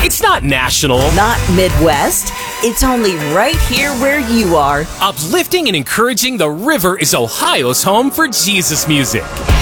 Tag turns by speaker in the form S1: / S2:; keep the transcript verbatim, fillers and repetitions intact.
S1: It's not national.
S2: Not Midwest. It's only right here where you are.
S1: Uplifting and encouraging, the River is Ohio's home for Jesus music.